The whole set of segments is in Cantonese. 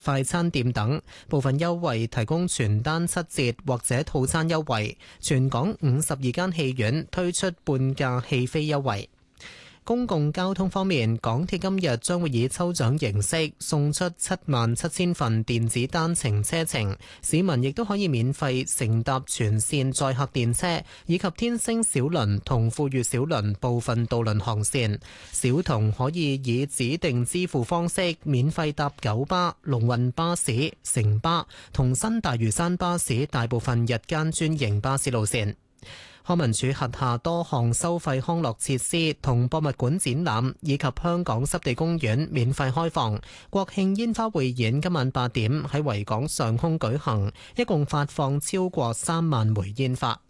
快餐店等，部分優惠提供全單7折或者套餐優惠。全港52間戲院推出半價戲飛優惠。公共交通方面，港鐵今日將會以抽獎形式送出77000份電子單程車程，市民亦都可以免費乘搭全線載客電車以及天星小輪同富裕小輪部分渡輪航線。小童可以以指定支付方式免費搭九巴、龍運巴士、城巴同新大嶼山巴士大部分日間專營巴士路線。康文署轄下多項收費康樂設施同博物館展覽以及香港濕地公園免費開放。國慶煙花匯演今晚8點喺維港上空舉行，一共發放超過3萬枚煙花。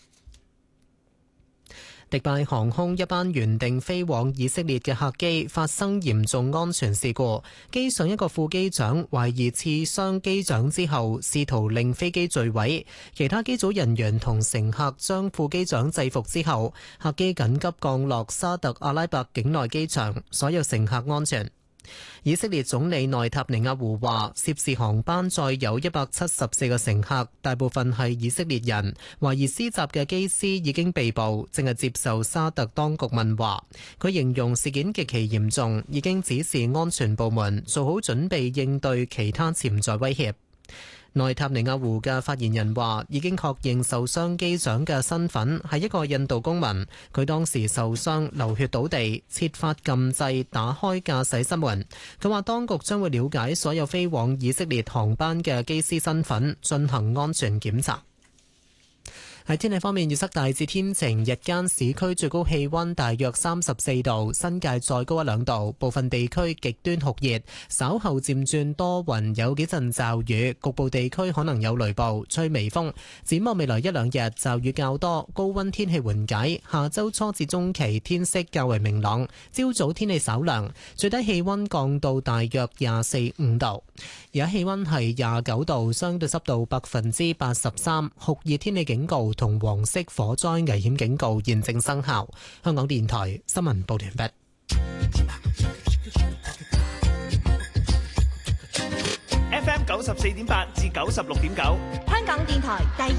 迪拜航空一班原定飛往以色列嘅客機發生嚴重安全事故，機上一個副機長懷疑刺傷機長之後，試圖令飛機墜毀。其他機組人員同乘客將副機長制服之後，客機緊急降落沙特阿拉伯境內機場，所有乘客安全。以色列總理內塔尼亞胡話，涉事航班載有174個乘客，大部分係以色列人。懷疑施襲嘅機師已經被捕，正係接受沙特當局問話。佢形容事件極其嚴重，已經指示安全部門做好準備應對其他潛在威脅。內塔尼亞胡嘅發言人話，已經確認受傷機長嘅身份係一個印度公民，佢當時受傷流血倒地，設法禁制打開駕駛室門。佢話當局將會了解所有飛往以色列航班嘅機師身份，進行安全檢查。喺天氣方面，預測大致天晴，日間市區最高氣溫大約34度，新界再高1-2度，部分地區極端酷熱，稍後漸轉多雲，有幾陣驟雨，局部地區可能有雷暴，吹微風。展望未來1-2日，驟雨較多，高溫天氣緩解。下周初至中期天色較為明朗，朝早天氣稍涼，最低氣溫降到大約24-25度。而家氣溫係29度，相對濕度83%，酷熱天氣警告同黃色火災危險警告現正生效。香港電台新聞報道完畢。 FM 94.8至96.9， 香港電台第